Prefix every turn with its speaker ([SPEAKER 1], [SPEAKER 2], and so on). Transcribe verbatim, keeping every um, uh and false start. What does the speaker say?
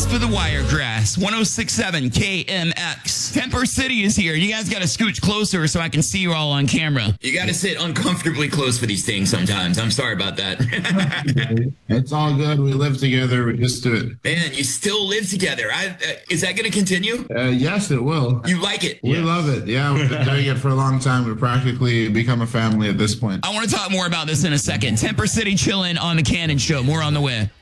[SPEAKER 1] Thanks for the Wiregrass. one oh six point seven K M X. Temper City is here. You guys got to scooch closer so I can see you all on camera.
[SPEAKER 2] You got to sit uncomfortably close for these things sometimes. I'm sorry about that.
[SPEAKER 3] It's all good. We live together. We just do it.
[SPEAKER 2] Man, you still live together. I, uh, is that going to continue?
[SPEAKER 3] Uh, yes, it will.
[SPEAKER 2] You like it?
[SPEAKER 3] We
[SPEAKER 2] Yeah.
[SPEAKER 3] love it. Yeah, we've been doing it for a long time. We've practically become a family at this point.
[SPEAKER 1] I want to talk more about this in a second. Temper City chilling on the Cannon Show. More on the way.